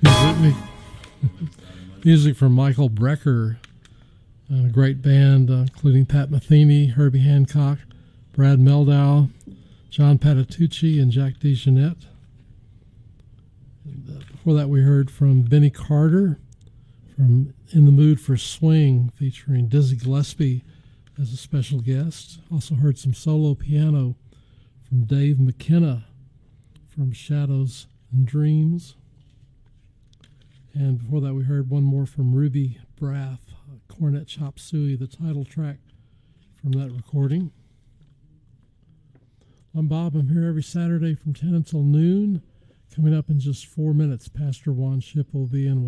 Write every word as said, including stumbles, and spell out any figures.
Music, music from Michael Brecker, and a great band, uh, including Pat Metheny, Herbie Hancock, Brad Meldau, John Patitucci, and Jack DeJohnette. And, uh, before that, we heard from Benny Carter from In the Mood for Swing, featuring Dizzy Gillespie as a special guest. Also heard some solo piano from Dave McKenna from Shadows and Dreams. And before that, we heard one more from Ruby Braff, Cornet Chop Suey, the title track from that recording. I'm Bob. I'm here every Saturday from ten until noon. Coming up in just four minutes, Pastor Juan Ship will be in with